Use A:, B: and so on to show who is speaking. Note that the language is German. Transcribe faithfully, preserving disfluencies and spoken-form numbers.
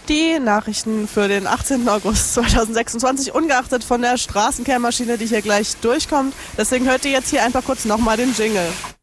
A: die Nachrichten für den achtzehnten August zweitausendsechsundzwanzig, ungeachtet von der Straßenkehrmaschine, die hier gleich durchkommt. Deswegen hört ihr jetzt hier einfach kurz nochmal den Jingle.